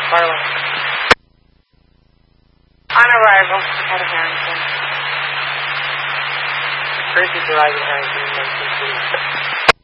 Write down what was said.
Harlem. On arrival, head of Harrington. First is arriving at Harrington,